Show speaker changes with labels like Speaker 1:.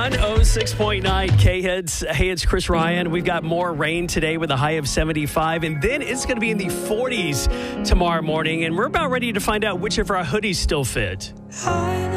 Speaker 1: 106.9 K-Hits. Hey, it's Chris Ryan. We've got more rain today with a high of 75, and then it's going to be in the 40s tomorrow morning, and we're about ready to find out which of our hoodies still fit.